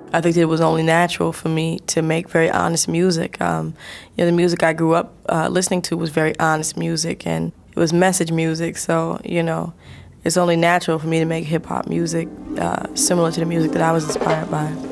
I think it was only natural for me to make very honest music. The music I grew up listening to was very honest music, and it was message music. So, it's only natural for me to make hip-hop music similar to the music that I was inspired by.